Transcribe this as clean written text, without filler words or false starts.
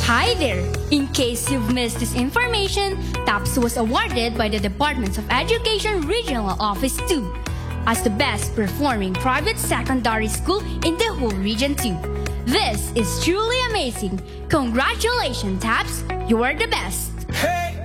Hi there! In case you've missed this information, TAPS was awarded by the Department of Education Regional Office 2 as the best performing private secondary school in the whole Region 2. This is truly amazing. Congratulations, TAPS! You are the best!